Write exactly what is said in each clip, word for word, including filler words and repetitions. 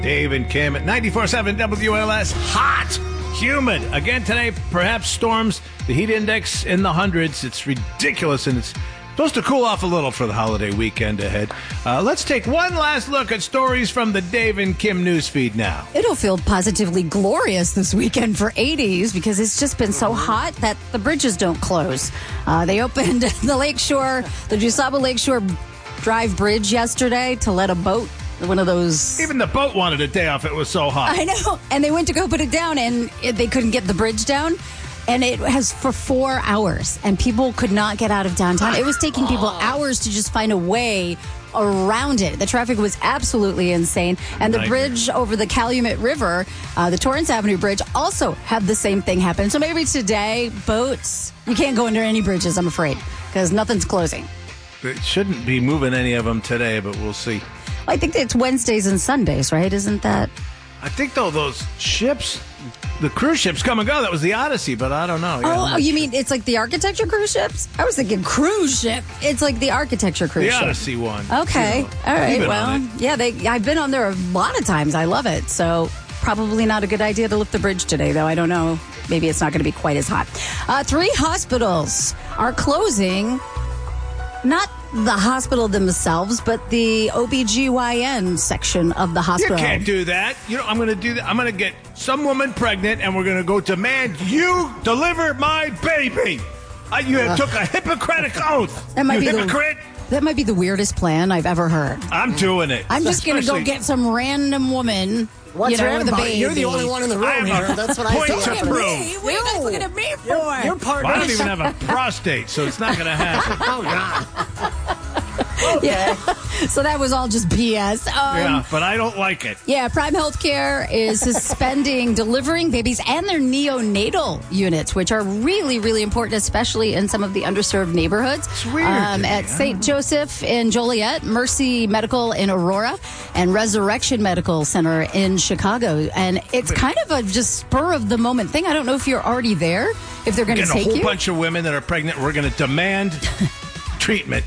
Dave and Kim at ninety-four point seven W L S. Hot, humid. Again today, perhaps storms. The heat index in the hundreds. It's ridiculous, and it's supposed to cool off a little for the holiday weekend ahead. Uh, let's take one last look at stories from the Dave and Kim newsfeed now. It'll feel positively glorious this weekend for eighties because it's just been so hot that the bridges don't close. Uh, they opened the Lakeshore, the Jusaba Lakeshore Drive Bridge yesterday to let a boat, one of those... Even the boat wanted a day off. It was so hot. I know. And they went to go put it down, and it, they couldn't get the bridge down. And it has for four hours, and people could not get out of downtown. It was taking people hours to just find a way around it. The traffic was absolutely insane. And the Nightmare. bridge over the Calumet River, uh, the Torrance Avenue Bridge, also had the same thing happen. So maybe today, boats, you can't go under any bridges, I'm afraid, because nothing's closing. It shouldn't be moving any of them today, but we'll see. I think it's Wednesdays and Sundays, right? Isn't that? I think, though, those ships, the cruise ships come and go. That was the Odyssey, but I don't know. Yeah, Oh, I'm oh, not you sure. mean it's like the architecture cruise ships? I was thinking cruise ship. It's like the architecture cruise The ship. Odyssey one. Okay. You know, All right. you've been Well, on it. yeah, they. I've been on there a lot of times. I love it. So probably not a good idea to lift the bridge today, though. I don't know. Maybe it's not going to be quite as hot. Uh, three hospitals are closing. Not the hospital themselves, but the O B G Y N section of the You hospital. can't do that. You know, I'm going to do that. I'm going to get some woman pregnant, and we're going to go demand you deliver my baby. Uh, you have took a Hippocratic oath. That might you be the- hypocrite. That might be the weirdest plan I've ever heard. I'm doing it. I'm just going to go Especially- get some random woman. What's you know, random the about it? baby. You're the only one in the room I have here. a That's what I point thought. to prove. What are you guys looking at me for? You're, you're part Well, I of don't even have a prostate, so it's not going to happen. Oh, God. Yeah. So that was all just B S. Um, Yeah, but I don't like it. Yeah, Prime Healthcare is suspending delivering babies and their neonatal units, which are really, really important, especially in some of the underserved neighborhoods. It's weird to Um, me. at Saint Joseph in Joliet, Mercy Medical in Aurora, and Resurrection Medical Center in Chicago. And it's kind of a just spur of the moment thing. I don't know if you're already there, if they're going to Getting a take whole you. bunch of women that are pregnant. We're going to demand treatment.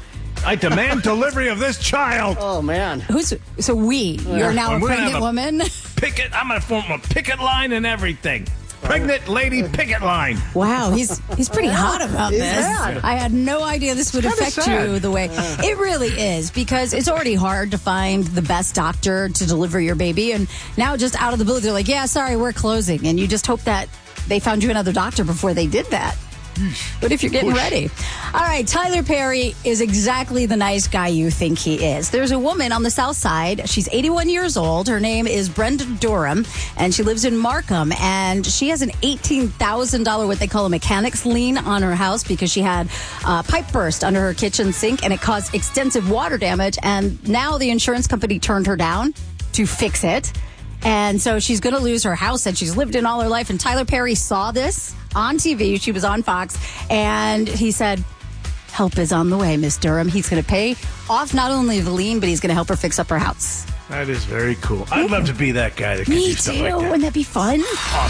I demand delivery of this child. Oh, man. Who's so we? You're now a We're gonna pregnant have a- woman. Picket. I'm going to form a picket line and everything. Pregnant lady picket line. Wow, he's he's pretty hot about He's this. mad. I had no idea this would kinda affect sad. you the way it really is, because it's already hard to find the best doctor to deliver your baby, and now just out of the blue they're like, "Yeah, sorry, we're closing," and you just hope that they found you another doctor before they did that. What if you're getting Push. ready? All right, Tyler Perry is exactly the nice guy you think he is. There's a woman on the South Side. She's eighty-one years old. Her name is Brenda Durham, and she lives in Markham. And she has an eighteen thousand dollars, what they call a mechanic's lien on her house because she had a pipe burst under her kitchen sink, and it caused extensive water damage. And now the insurance company turned her down to fix it. And so she's going to lose her house that she's lived in all her life. And Tyler Perry saw this on T V. She was on Fox. And he said, help is on the way, Miss Durham. He's going to pay off not only the lien, but he's going to help her fix up her house. That is very cool. I'd love to be that guy that can Me do too. stuff like that. Wouldn't that be fun?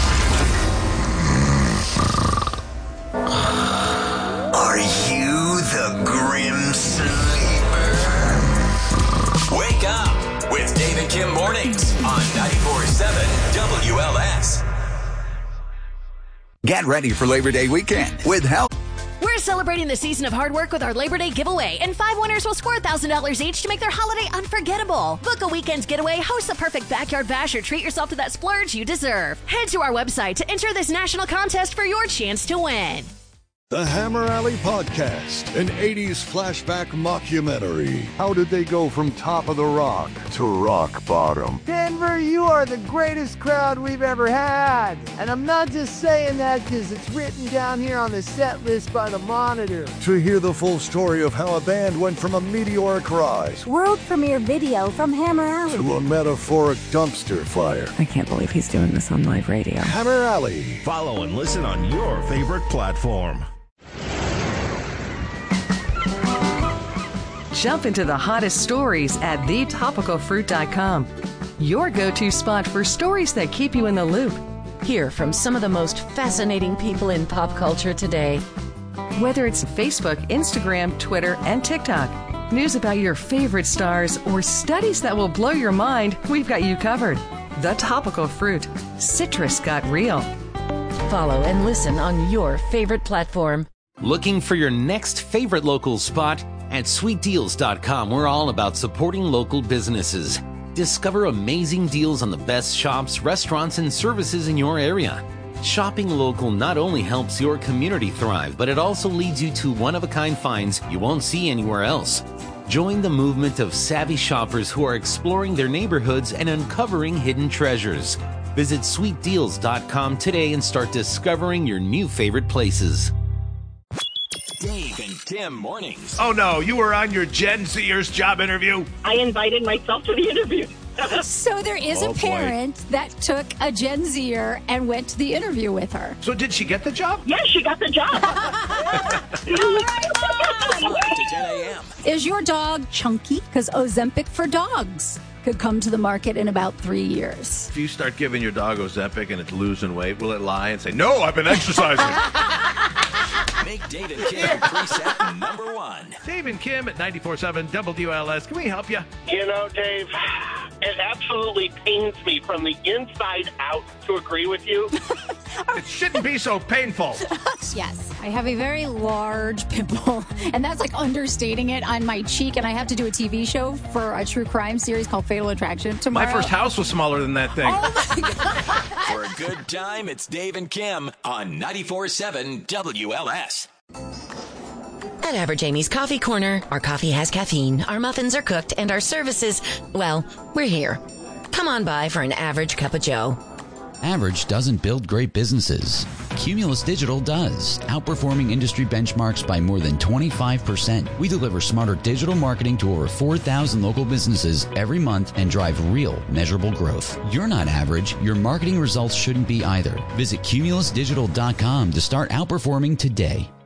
Are you the Grim Sleeper? Wake up with Dave and Kim Mornings on ninety-four point seven W L S. Get ready for Labor Day weekend with help. We're celebrating the season of hard work with our Labor Day giveaway, and five winners will score one thousand dollars each to make their holiday unforgettable. Book a weekend's getaway, host a perfect backyard bash, or treat yourself to that splurge you deserve. Head to our website to enter this national contest for your chance to win. The Hammer Alley Podcast, an eighties flashback mockumentary. How did they go from top of the rock to rock bottom? Denver, you are the greatest crowd we've ever had. And I'm not just saying that because it's written down here on the set list by the Monitor. To hear the full story of how a band went from a meteoric rise World premiere video from Hammer Alley. to a metaphoric dumpster fire. I can't believe he's doing this on live radio. Hammer Alley. Follow and listen on your favorite platform. Jump into the hottest stories at the topical fruit dot com. Your go-to spot for stories that keep you in the loop. Hear from some of the most fascinating people in pop culture today. Whether it's Facebook, Instagram, Twitter, and TikTok, News about your favorite stars, or studies that will blow your mind, we've got you covered. The Topical Fruit. Citrus got real. Follow and listen on your favorite platform. Looking for your next favorite local spot? At sweet deals dot com, we're all about supporting local businesses. Discover amazing deals on the best shops, restaurants, and services in your area. Shopping local not only helps your community thrive, but it also leads you to one-of-a-kind finds you won't see anywhere else. Join the movement of savvy shoppers who are exploring their neighborhoods and uncovering hidden treasures. Visit sweet deals dot com today and start discovering your new favorite places. Dave and Tim mornings. Oh no, you were on your Gen Zers job interview? I invited myself to the interview. So there is Oh, a parent boy. that took a Gen Zer and went to the interview with her. So did she get the job? Yes, she got the job. All right, Mom. five to ten a.m. Is your dog chunky? Because Ozempic for dogs could come to the market in about three years. If you start giving your dog Ozempic and it's losing weight, will it lie and say, no, I've been exercising? Make Dave and Kim preset number one. Dave and Kim at ninety-four point seven W L S. Can we help you? You know, Dave, it absolutely pains me from the inside out to agree with you. It shouldn't be so painful. Yes, I have a very large pimple, and that's like understating it on my cheek, and I have to do a T V show for a true crime series called Fatal Attraction tomorrow. My first house was smaller than that thing. Oh my God. For a good time, it's Dave and Kim on ninety-four point seven W L S. At Average Amy's Coffee Corner, our coffee has caffeine, our muffins are cooked, and our services, well, we're here. Come on by for an average cup of joe. Average doesn't build great businesses. Cumulus Digital does, outperforming industry benchmarks by more than twenty-five percent. We deliver smarter digital marketing to over four thousand local businesses every month and drive real, measurable growth. You're not average. Your marketing results shouldn't be either. Visit cumulus digital dot com to start outperforming today.